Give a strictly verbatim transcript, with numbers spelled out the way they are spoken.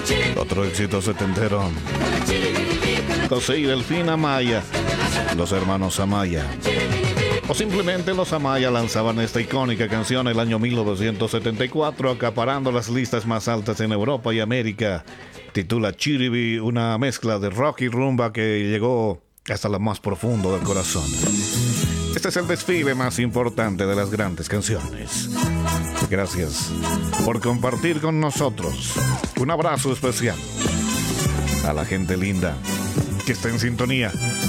Otro éxito setentero. José y Delfina Amaya, los hermanos Amaya. O simplemente los Amaya lanzaban esta icónica canción el año mil novecientos setenta y cuatro, acaparando las listas más altas en Europa y América. Titula Chiribi, una mezcla de rock y rumba que llegó hasta lo más profundo del corazón. Este es el desfile más importante de las grandes canciones. Gracias por compartir con nosotros. Un abrazo especial a la gente linda que está en sintonía.